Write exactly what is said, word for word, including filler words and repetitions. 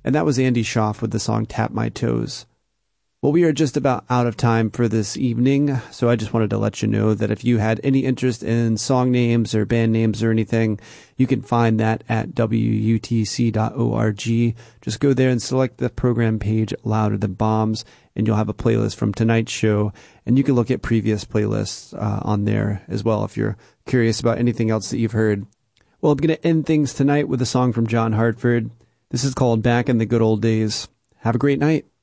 And that was Andy Schaaf with the song Tap My Toes. Well, we are just about out of time for this evening, so I just wanted to let you know that if you had any interest in song names or band names or anything, you can find that at W U T C dot org. Just go there and select the program page, Louder Than Bombs, and you'll have a playlist from tonight's show, and you can look at previous playlists uh, on there as well if you're curious about anything else that you've heard. Well, I'm going to end things tonight with a song from John Hartford. This is called Back in the Good Old Days. Have a great night.